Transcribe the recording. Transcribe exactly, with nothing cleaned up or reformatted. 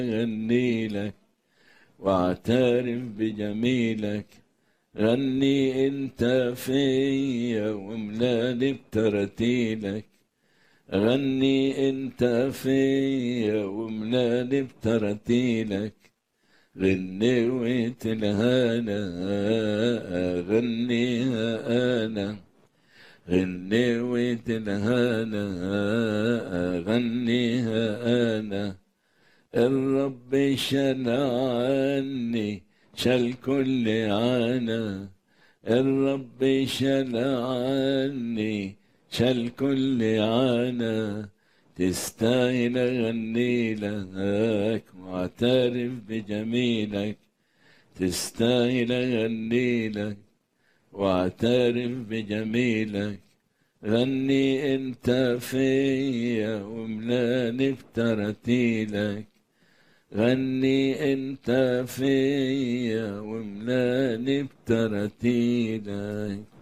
غني لك واعترف بجميلك. غني انت فيا وملاني بترتيلك. غني انت فيا وملاني بترتيلك. غنيوة الهنا غنيها انا. غنيوة الهنا غنيها انا. الرب شال عني شال كل عنا. الرب شال عني شال كل عنا. تستاهل اغني لك واعترف بجميلك. تستاهل اغني لك واعترف بجميلك. غني انت فيا وملاني بترتيلك. غني انت فيا وملاني بترتيلك.